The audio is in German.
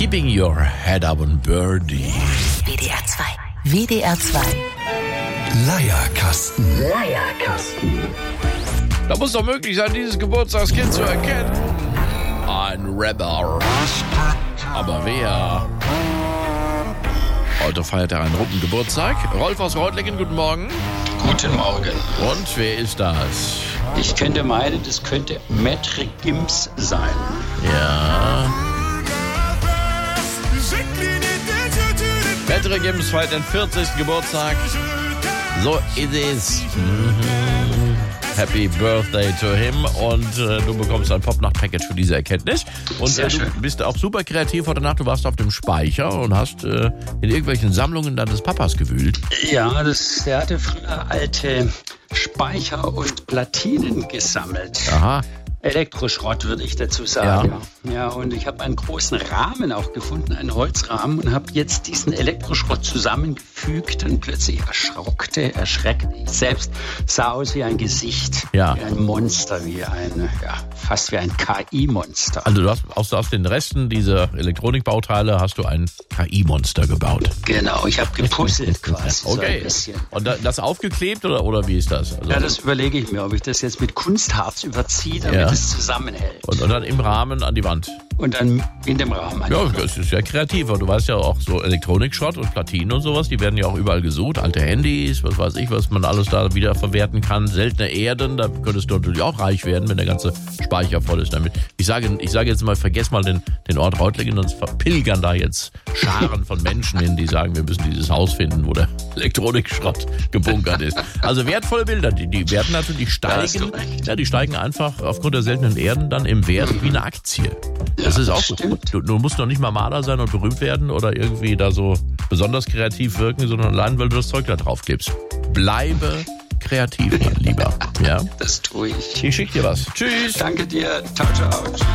Keeping Your Head Up on Birdie. WDR 2. WDR 2. Leierkasten. Da muss doch möglich sein, dieses Geburtstagskind zu erkennen. Ein Rapper. Aber wer? Heute feiert er einen runden Geburtstag. Rolf aus Reutlingen, guten Morgen. Guten Morgen. Und wer ist das? Ich könnte meinen, das könnte Maitre Gims sein. Ja. Maitre Gims feiert den 40. Geburtstag. So ist es. Happy Birthday to him. Und du bekommst ein Pop-Nacht-Package für diese Erkenntnis. Und Sehr du schön. bist auch super kreativ heute Nacht. Du warst auf dem Speicher und hast in irgendwelchen Sammlungen deines Papas gewühlt. Ja, der hatte früher alte Speicher und Platinen gesammelt. Aha. Elektroschrott, würde ich dazu sagen. Ja, und ich habe einen großen Rahmen auch gefunden, einen Holzrahmen, und habe jetzt diesen Elektroschrott zusammengefügt und plötzlich erschreckte ich selbst, sah aus wie ein Gesicht, Ja. wie ein Monster, fast wie ein KI-Monster. Also du hast aus den Resten dieser Elektronikbauteile hast du ein KI-Monster gebaut. Genau, ich habe gepuzzelt quasi so ein bisschen. Und das aufgeklebt oder wie ist das? Also, Ja, das überlege ich mir, ob ich das jetzt mit Kunstharz überziehe, damit es zusammenhält. und dann im Rahmen an die Wand. Und dann in dem Rahmen. Ja, das ist ja kreativ. Aber du weißt ja auch, so Elektronikschrott und Platinen und sowas, die werden ja auch überall gesucht. Alte Handys, was weiß ich, was man alles da wieder verwerten kann. Seltene Erden, da könntest du natürlich auch reich werden, wenn der ganze Speicher voll ist damit. Ich sage jetzt mal, vergess mal den Ort Reutlingen, sonst verpilgern da jetzt Scharen von Menschen hin, die sagen, wir müssen dieses Haus finden, wo der Elektronikschrott gebunkert ist. Also wertvolle Bilder, die werden natürlich steigen. Ja, die steigen einfach aufgrund der seltenen Erden dann im Wert wie eine Aktie. Das ist auch gut. Du musst noch nicht mal Maler sein und berühmt werden oder irgendwie da so besonders kreativ wirken, sondern allein, weil du das Zeug da drauf gibst. Bleibe kreativ, mein Lieber. Ja? Das tue ich. Ich schick dir was. Tschüss. Danke dir. Ciao, ciao.